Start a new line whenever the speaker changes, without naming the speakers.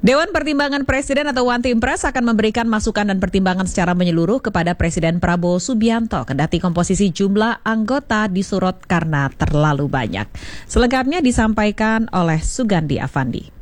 Dewan Pertimbangan Presiden atau One Team Press akan memberikan masukan dan pertimbangan secara menyeluruh kepada Presiden Prabowo Subianto kendati komposisi jumlah anggota disorot karena terlalu banyak. Selengkapnya disampaikan oleh Sugandi Avandi.